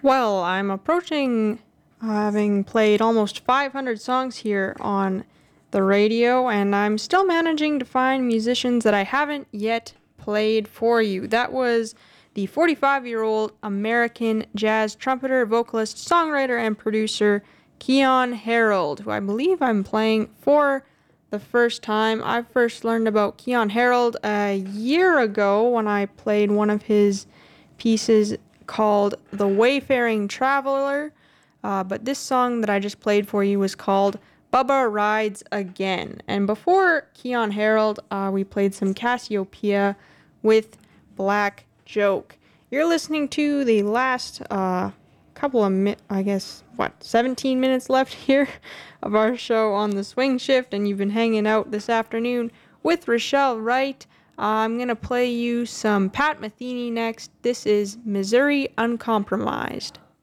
Well, I'm approaching having played almost 500 songs here on the radio, and I'm still managing to find musicians that I haven't yet played for you. That was the 45-year-old American jazz trumpeter, vocalist, songwriter, and producer Keyon Harrold, who I believe I'm playing for the first time. I first learned about Keyon Harrold a year ago when I played one of his pieces called The Wayfaring Traveler, but this song that I just played for you was called Bubba Rides Again. And before Keyon Harrold, we played some Cassiopeia with Black Joke. You're listening to the last couple of, 17 minutes left here of our show on the Swing Shift, and you've been hanging out this afternoon with Rochelle Wright. I'm going to play you some Pat Metheny next. This is Missouri Uncompromised.